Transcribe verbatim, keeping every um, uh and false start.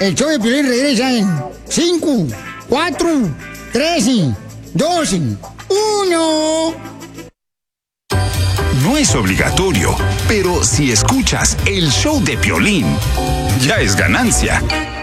El show de Piolín regresa en cinco, cuatro, tres, dos, uno. No es obligatorio, pero si escuchas el show de Piolín, ya es ganancia.